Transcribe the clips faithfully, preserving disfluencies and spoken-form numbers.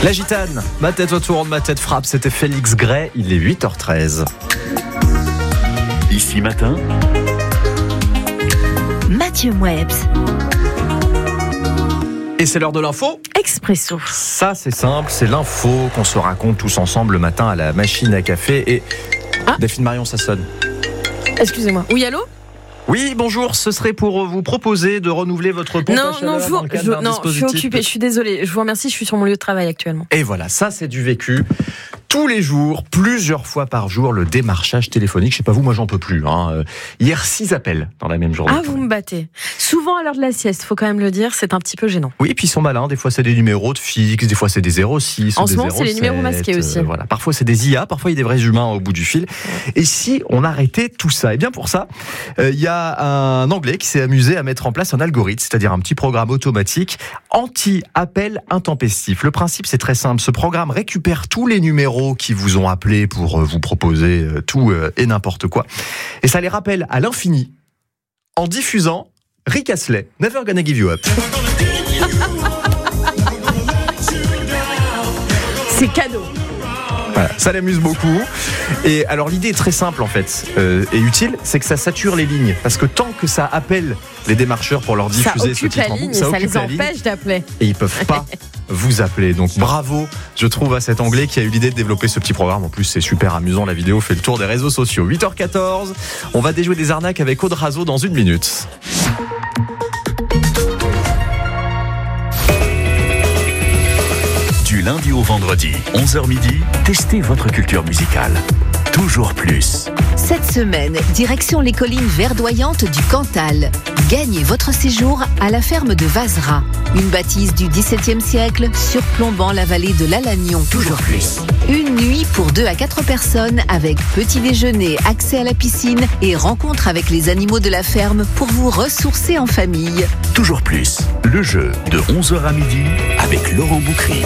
La gitane, ma tête tourne, ma tête frappe, c'était Félix Gray, il est huit heures treize. Ici matin, Mathieu Mouebs. Et c'est l'heure de l'info Expresso. Ça c'est simple, c'est l'info qu'on se raconte tous ensemble le matin à la machine à café. Et Ah. Delphine Marion, ça sonne. Excusez-moi. Oui, allô? Oui, bonjour, ce serait pour vous proposer de renouveler votre pompe Non, à chaleur non, je, dans vous, le cadre je, d'un non, je suis dispositif. occupée, je suis désolée. Je vous remercie, je suis sur mon lieu de travail actuellement. Et voilà, ça c'est du vécu. Tous les jours, plusieurs fois par jour, le démarchage téléphonique. Je sais pas vous, moi j'en peux plus. Hein. Hier, six appels dans la même journée. Ah, vous me battez. Souvent à l'heure de la sieste, faut quand même le dire, c'est un petit peu gênant. Oui, et puis ils sont malins. Des fois c'est des numéros de fixe, des fois c'est des zéro six. En ou ce des moment, c'est les zéro sept, numéros masqués aussi. euh, voilà. Parfois c'est des I A, parfois il y a des vrais humains au bout du fil. Et si on arrêtait tout ça? Et bien pour ça, il euh, y a un Anglais qui s'est amusé à mettre en place un algorithme, c'est-à-dire un petit programme automatique anti-appel intempestif. Le principe c'est très simple. Ce programme récupère tous les numéros qui vous ont appelé pour vous proposer tout et n'importe quoi. Et ça les rappelle à l'infini en diffusant Rick Astley, Never Gonna Give You Up. C'est cadeau. Voilà, ça l'amuse beaucoup. Et alors l'idée est très simple en fait euh, et utile, c'est que ça sature les lignes. Parce que tant que ça appelle les démarcheurs pour leur diffuser ce titre en boucle, ça, ça les occupe la ligne empêche d'appeler. et ils peuvent pas vous appeler. Donc bravo, je trouve, à cet Anglais qui a eu l'idée de développer ce petit programme. En plus c'est super amusant, la vidéo fait le tour des réseaux sociaux. huit heures quatorze, on va déjouer des arnaques avec Aude Razo dans une minute. du lundi au vendredi, onze heures midi, testez votre culture musicale. Toujours plus. Cette semaine, direction les collines verdoyantes du Cantal. Gagnez votre séjour à la ferme de Vazra, une bâtisse du dix-septième siècle surplombant la vallée de l'Alagnon. Toujours plus. Une nuit pour deux à quatre personnes avec petit déjeuner, accès à la piscine et rencontre avec les animaux de la ferme pour vous ressourcer en famille. Toujours plus. Le jeu de onze heures à midi avec Laurent Boucry.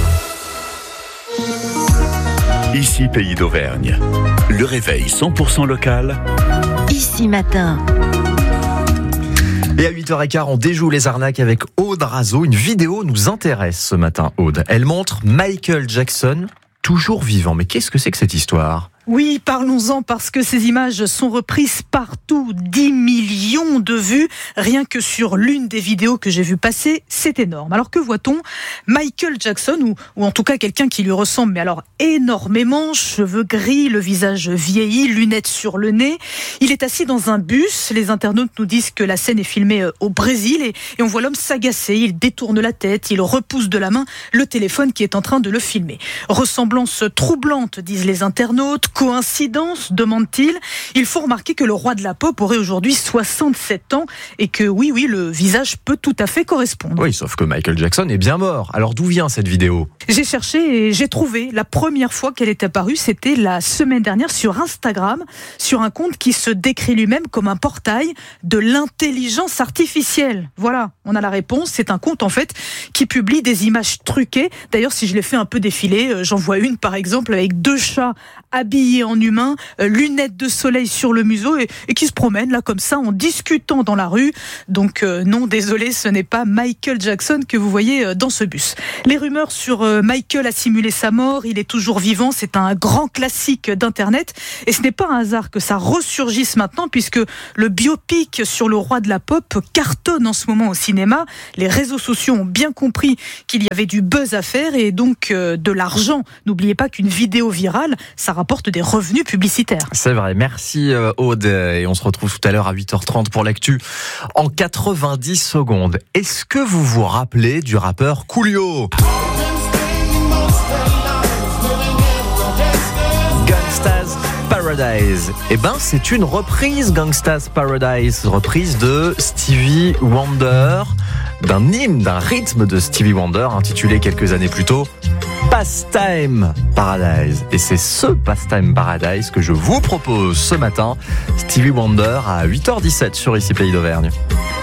Ici, Pays d'Auvergne. Le réveil cent pour cent local. Ici matin. Et à huit heures quinze, on déjoue les arnaques avec Aude Razo. Une vidéo nous intéresse ce matin, Aude. Elle montre Michael Jackson toujours vivant. Mais qu'est-ce que c'est que cette histoire ? Oui, parlons-en parce que ces images sont reprises partout. dix millions de vues, rien que sur l'une des vidéos que j'ai vu passer, c'est énorme. Alors que voit-on ? Michael Jackson, ou, ou en tout cas quelqu'un qui lui ressemble, mais alors énormément, cheveux gris, le visage vieilli, lunettes sur le nez. Il est assis dans un bus. Les internautes nous disent que la scène est filmée au Brésil et, et on voit l'homme s'agacer. Il détourne la tête, il repousse de la main le téléphone qui est en train de le filmer. Ressemblance troublante, disent les internautes. Coïncidence, demande-t-il. Il faut remarquer que le roi de la pop aurait aujourd'hui soixante-sept ans et que oui, oui, le visage peut tout à fait correspondre. Oui, sauf que Michael Jackson est bien mort. Alors d'où vient cette vidéo ? J'ai cherché et j'ai trouvé. La première fois qu'elle est apparue, c'était la semaine dernière sur Instagram, sur un compte qui se décrit lui-même comme un portail de l'intelligence artificielle. Voilà, on a la réponse. C'est un compte en fait qui publie des images truquées. D'ailleurs, si je les fais un peu défiler, j'en vois une par exemple avec deux chats habillés en humain, euh, lunettes de soleil sur le museau et, et qui se promènent là comme ça en discutant dans la rue. Donc euh, non, désolé, ce n'est pas Michael Jackson que vous voyez euh, dans ce bus. Les rumeurs sur euh, Michael a simulé sa mort, il est toujours vivant, c'est un grand classique d'internet et ce n'est pas un hasard que ça ressurgisse maintenant puisque le biopic sur le roi de la pop cartonne en ce moment au cinéma. Les réseaux sociaux ont bien compris qu'il y avait du buzz à faire et donc euh, de l'argent. N'oubliez pas qu'une vidéo virale, ça rapporte des revenus publicitaires. C'est vrai, merci Aude. Et on se retrouve tout à l'heure à huit heures trente pour l'actu en quatre-vingt-dix secondes. Est-ce que vous vous rappelez du rappeur Coolio ? Gangsta's Paradise. Eh ben, c'est une reprise Gangsta's Paradise, reprise de Stevie Wonder, d'un hymne, d'un rythme de Stevie Wonder intitulé quelques années plus tôt Pastime Paradise. Et c'est ce Pastime Paradise que je vous propose ce matin. Stevie Wonder à huit heures dix-sept sur Ici Pays d'Auvergne.